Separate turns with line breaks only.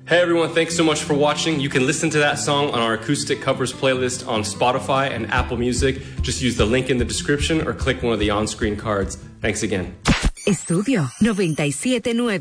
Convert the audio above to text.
Hey everyone, thanks so much for watching. You can listen to that song on our acoustic covers playlist on Spotify and Apple Music. Just use the link in the description or click one of the on-screen cards. Thanks again.
Estudio 97.9.